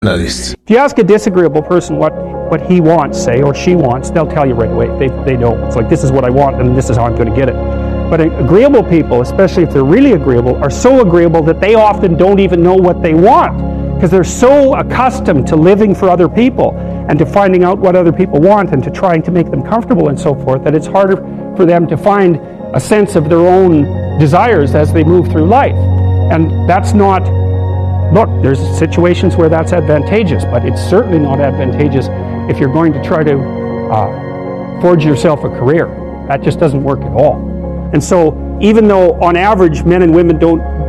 Nice. If you ask a disagreeable person what he wants, say, or she wants, they'll tell you right away. They know. It's like, this is what I want, and this is how I'm going to get it. But agreeable people, especially if they're really agreeable, are so agreeable that they often don't even know what they want, because they're so accustomed to living for other people and to finding out what other people want and to trying to make them comfortable and so forth, that it's harder for them to find a sense of their own desires as they move through life. And that's not, look, there's situations where that's advantageous, but it's certainly not advantageous if you're going to try to forge yourself a career. That just doesn't work at all. And so even though on average men and women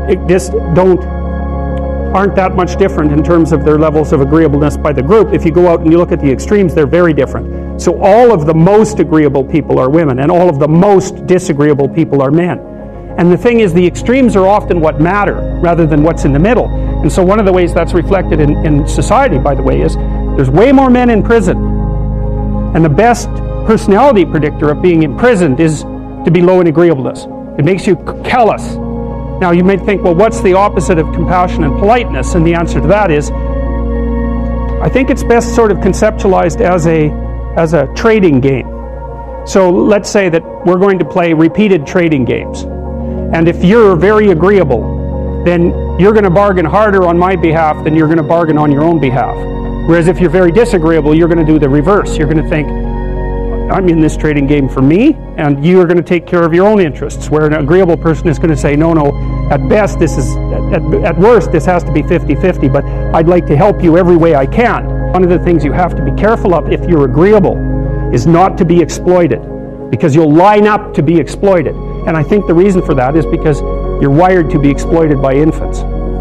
aren't that much different in terms of their levels of agreeableness by the group, if you go out and you look at the extremes, they're very different. So all of the most agreeable people are women, and all of the most disagreeable people are men. And the thing is, the extremes are often what matter rather than what's in the middle. And so one of the ways that's reflected in society, by the way, is there's way more men in prison. And the best personality predictor of being imprisoned is to be low in agreeableness. It makes you callous. Now you might think, well, what's the opposite of compassion and politeness? And the answer to that is, I think it's best sort of conceptualized as a trading game. So let's say that we're going to play repeated trading games. And if you're very agreeable, then you're going to bargain harder on my behalf than you're going to bargain on your own behalf. Whereas if you're very disagreeable, you're going to do the reverse. You're going to think, I'm in this trading game for me, and you are going to take care of your own interests. Where an agreeable person is going to say, no, at best, at worst, this has to be 50-50, but I'd like to help you every way I can. One of the things you have to be careful of if you're agreeable is not to be exploited, because you'll line up to be exploited. And I think the reason for that is because you're wired to be exploited by infants.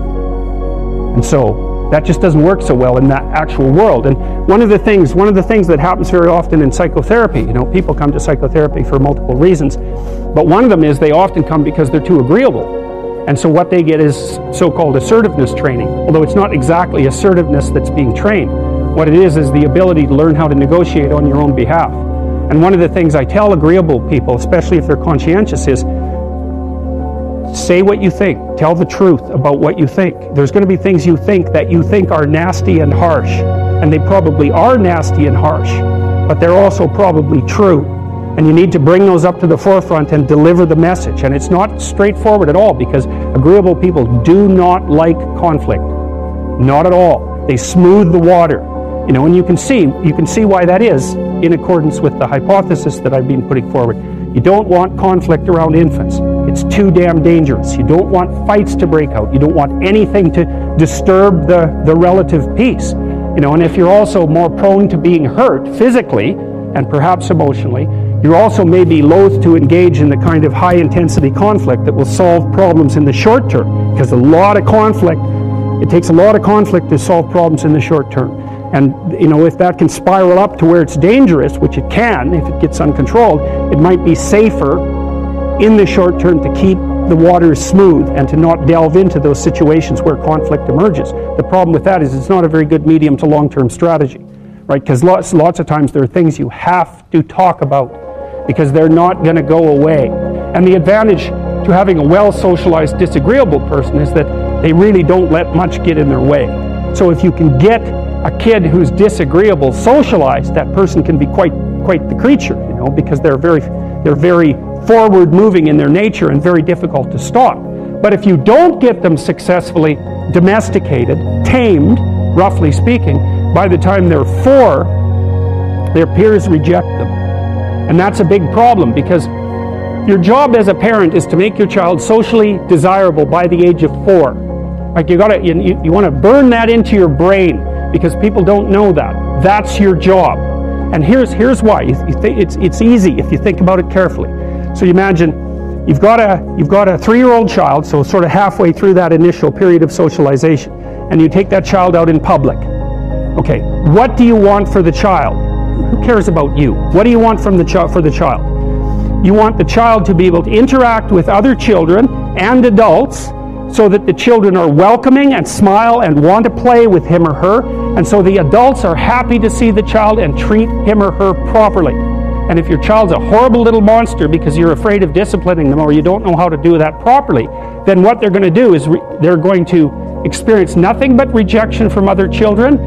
And so that just doesn't work so well in that actual world. And one of the things that happens very often in psychotherapy, people come to psychotherapy for multiple reasons, but one of them is they often come because they're too agreeable. And so what they get is so-called assertiveness training, although it's not exactly assertiveness that's being trained. What it is the ability to learn how to negotiate on your own behalf. And one of the things I tell agreeable people, especially if they're conscientious, is say what you think. Tell the truth about what you think. There's going to be things you think that you think are nasty and harsh. And they probably are nasty and harsh. But they're also probably true. And you need to bring those up to the forefront and deliver the message. And it's not straightforward at all, because agreeable people do not like conflict. Not at all. They smooth the water. And you can see why that is in accordance with the hypothesis that I've been putting forward. You don't want conflict around infants. It's too damn dangerous. You don't want fights to break out. You don't want anything to disturb the relative peace. And if you're also more prone to being hurt physically and perhaps emotionally, you're also maybe loath to engage in the kind of high-intensity conflict that will solve problems in the short term. Because it takes a lot of conflict to solve problems in the short term. And, if that can spiral up to where it's dangerous, which it can if it gets uncontrolled, it might be safer in the short term to keep the waters smooth and to not delve into those situations where conflict emerges. The problem with that is it's not a very good medium to long-term strategy, right? Because lots of times there are things you have to talk about because they're not going to go away. And the advantage to having a well-socialized, disagreeable person is that they really don't let much get in their way. So if you can get a kid who's disagreeable socialized, that person can be quite the creature, because they're very forward-moving in their nature and very difficult to stop. But if you don't get them successfully domesticated, tamed, roughly speaking, by the time they're 4, their peers reject them. And that's a big problem, because your job as a parent is to make your child socially desirable by the age of 4. Like you want to burn that into your brain, because people don't know that. That's your job. And here's why. It's easy if you think about it carefully. So you imagine you've got a 3-year-old child, so sort of halfway through that initial period of socialization, and you take that child out in public. Okay, what do you want for the child? Who cares about you? What do you want for the child? You want the child to be able to interact with other children and adults, so that the children are welcoming and smile and want to play with him or her, and so the adults are happy to see the child and treat him or her properly. And if your child's a horrible little monster because you're afraid of disciplining them or you don't know how to do that properly, then what they're going to do is they're going to experience nothing but rejection from other children,